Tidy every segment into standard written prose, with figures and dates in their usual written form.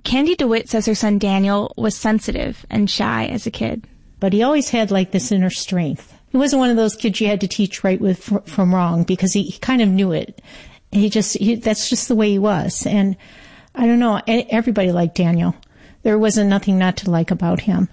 Candy DeWitt says her son Daniel was sensitive and shy as a kid. But he always had like this inner strength. He wasn't one of those kids you had to teach right from wrong, because he kind of knew it. That's just the way he was. And I don't know, everybody liked Daniel. There wasn't nothing not to like about him.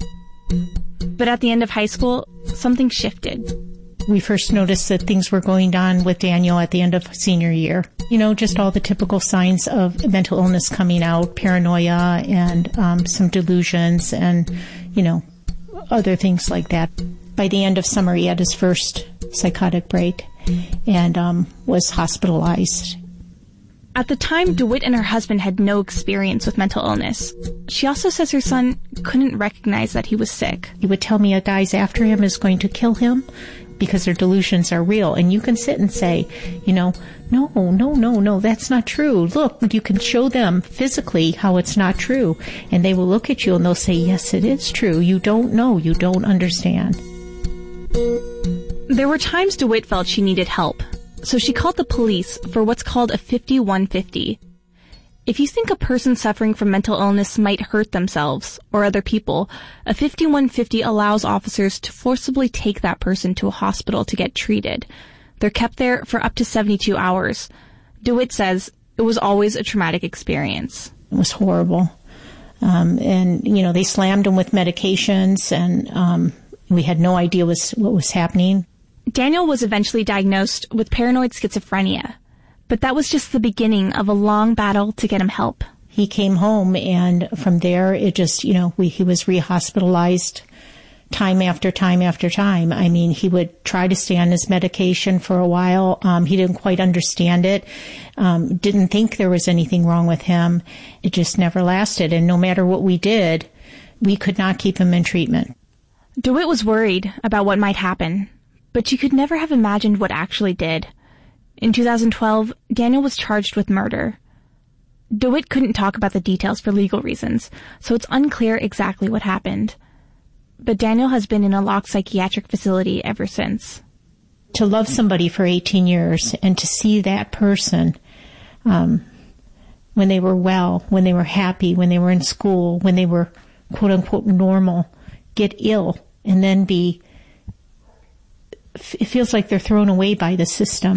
But at the end of high school, something shifted. We first noticed that things were going on with Daniel at the end of senior year. You know, just all the typical signs of mental illness coming out, paranoia and some delusions and, you know, other things like that. By the end of summer, he had his first psychotic break and was hospitalized. At the time, DeWitt and her husband had no experience with mental illness. She also says her son couldn't recognize that he was sick. He would tell me a guy's after him is going to kill him because their delusions are real. And you can sit and say, you know, no, that's not true. Look, you can show them physically how it's not true. And they will look at you and they'll say, yes, it is true. You don't know. You don't understand. There were times DeWitt felt she needed help. So she called the police for what's called a 5150. If you think a person suffering from mental illness might hurt themselves or other people, a 5150 allows officers to forcibly take that person to a hospital to get treated. They're kept there for up to 72 hours. DeWitt says it was always a traumatic experience. It was horrible. And, you know, they slammed him with medications and we had no idea what was happening. Daniel was eventually diagnosed with paranoid schizophrenia, but that was just the beginning of a long battle to get him help. He came home, and from there, it just, you know, he was rehospitalized time after time after time. I mean, he would try to stay on his medication for a while. He didn't quite understand it, didn't think there was anything wrong with him. It just never lasted, and no matter what we did, we could not keep him in treatment. DeWitt was worried about what might happen, but she could never have imagined what actually did. In 2012, Daniel was charged with murder. DeWitt couldn't talk about the details for legal reasons, so it's unclear exactly what happened. But Daniel has been in a locked psychiatric facility ever since. To love somebody for 18 years and to see that person, when they were well, when they were happy, when they were in school, when they were quote unquote normal, get ill and then it feels like they're thrown away by the system.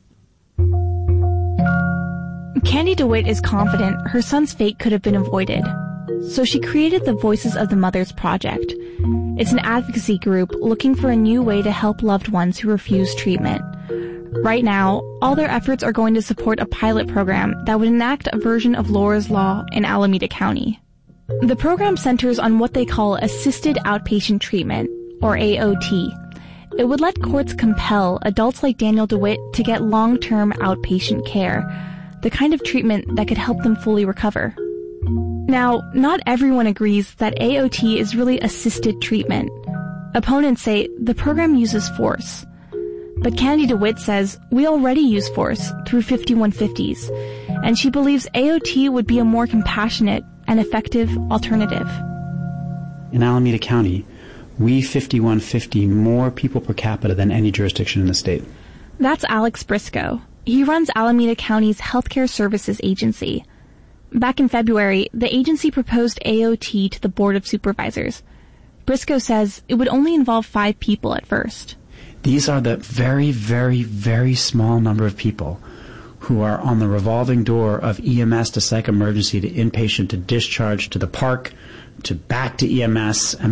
Candy DeWitt is confident her son's fate could have been avoided. So she created the Voices of the Mothers Project. It's an advocacy group looking for a new way to help loved ones who refuse treatment. Right now, all their efforts are going to support a pilot program that would enact a version of Laura's Law in Alameda County. The program centers on what they call assisted outpatient treatment, or AOT. It would let courts compel adults like Daniel DeWitt to get long-term outpatient care, the kind of treatment that could help them fully recover. Now, not everyone agrees that AOT is really assisted treatment. Opponents say the program uses force. But Candy DeWitt says we already use force through 5150s, and she believes AOT would be a more compassionate and effective alternative. In Alameda County, we 5150 more people per capita than any jurisdiction in the state. That's Alex Briscoe. He runs Alameda County's Healthcare Services Agency. Back in February, the agency proposed AOT to the Board of Supervisors. Briscoe says it would only involve 5 people at first. These are the very, very, very small number of people who are on the revolving door of EMS to psych emergency to inpatient to discharge to the park to back to EMS and